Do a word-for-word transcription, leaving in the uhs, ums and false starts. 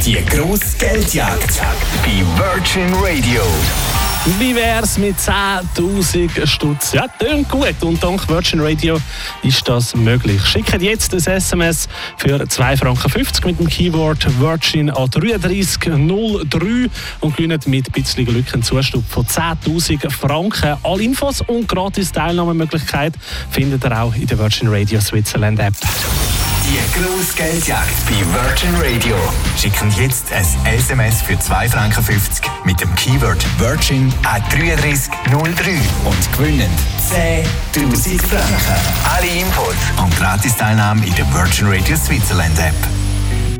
Die grosse Geldjagd bei Virgin Radio. Wie wär's mit zehntausend Stutz? Ja, klingt gut. Und dank Virgin Radio ist das möglich. Schickt jetzt ein S M S für zwei Franken fünfzig mit dem Keyword Virgin an drei drei null drei und gewinnt mit ein bisschen Glück einen Zustub von zehntausend Franken. Alle Infos und gratis Teilnahmemöglichkeit findet ihr auch in der Virgin Radio Switzerland App. Die grosse Geldjagd bei Virgin Radio. Schicken jetzt ein S M S für zwei Franken fünfzig mit dem Keyword Virgin an drei drei null drei und gewinnen zehntausend Franken. Alle Infos und Gratis-Teilnahme in der Virgin Radio Switzerland App.